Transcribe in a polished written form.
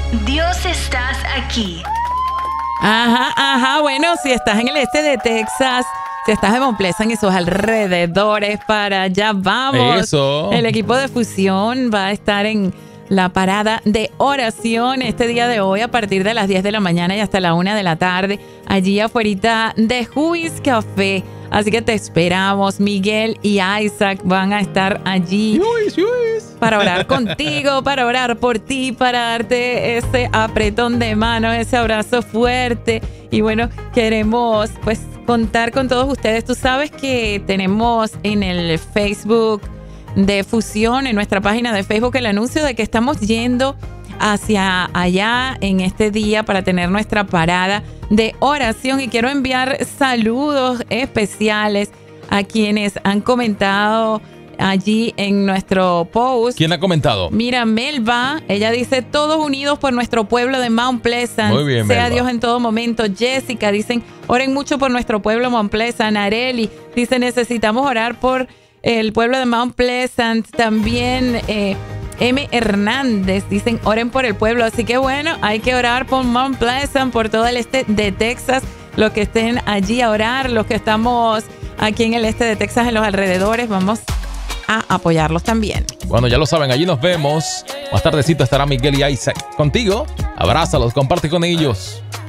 Dios, estás aquí. Ajá, bueno, si estás en el este de Texas, si estás en Mount Pleasant y sus alrededores, para allá vamos. Eso. El equipo de Fusión va a estar en la parada de oración este día de hoy a partir de las 10 de la mañana y hasta la 1 de la tarde, allí afuera de Huis Café. Así que te esperamos. Miguel y Isaac van a estar allí para orar contigo, para orar por ti, para darte ese apretón de mano, ese abrazo fuerte. Y bueno, queremos pues contar con todos ustedes. Tú sabes que tenemos en el Facebook de Fusión, en nuestra página de Facebook, el anuncio de que estamos yendo hacia allá en este día para tener nuestra parada de oración, y quiero enviar saludos especiales a quienes han comentado allí en nuestro post. ¿Quién ha comentado? Mira, Melba, ella dice: todos unidos por nuestro pueblo de Mount Pleasant. Muy bien, sea Melba. Dios en todo momento. Jessica, dicen: oren mucho por nuestro pueblo Mount Pleasant. Areli dice: necesitamos orar por el pueblo de Mount Pleasant. También M. Hernández, dicen: oren por el pueblo. Así que bueno, hay que orar por Mount Pleasant, por todo el este de Texas. Los que estén allí a orar, los que estamos aquí en el este de Texas, en los alrededores, vamos a apoyarlos también. Bueno, ya lo saben, allí nos vemos. Más tardecito estará Miguel y Isaac contigo. Abrázalos, comparte con ellos.